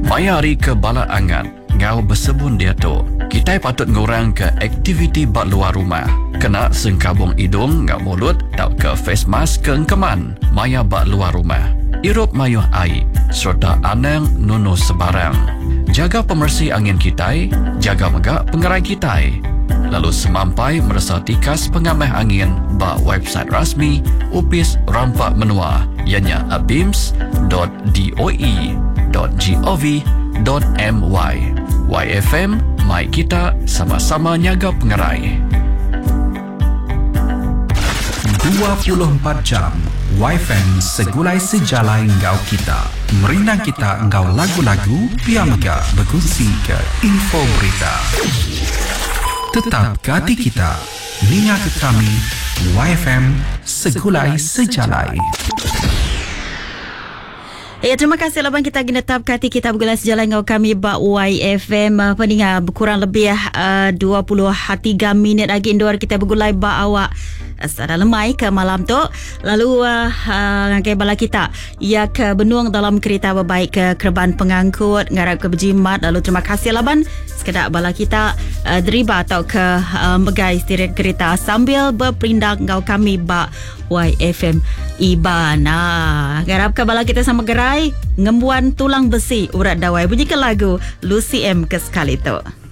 Mayari ke bala angan, ngau bersebun dia tu. Kita patut ngurang ke aktiviti bak luar rumah. Kena sengkabung hidung ngau mulut, tau ke face mask ke engkeman. Maya bak luar rumah. Irup mayuh air, serta anang nunu sebarang. Jaga pemersih angin kita, jaga megak pengerai kita. Lalu semampai merasa tikas pengamah angin bak website rasmi Upis Rampak Menua, ianya abims.doe.gov.my. YFM, mai kita sama-sama nyaga pengerai. 24 jam YFM segulai sejalai engkau kita. Merinang kita engkau lagu-lagu, biar megak berkongsi ke info berita. Tetap ke hati kita, linga ke kami, YFM segulai sejalai. Terima kasih labang kita ginetap kati kita bergulai sejalan dengan kami bak YFM peninga kurang lebih 23 minit lagi indor kita bergulai bak awak secara lemai ke malam tu. Lalu ngakai bala kita ia ke benuang dalam kereta berbaik ke kerban pengangkut ngarap ke berjimat. Lalu terima kasih laban sekedar bala kita deriba atau ke megai setiap kereta sambil berperindak ngau kami bak YFM Iban. Ngarap ke bala kita sama gerai ngembuan tulang besi urat dawai. Bunyikan lagu Lucy M ke sekali tu.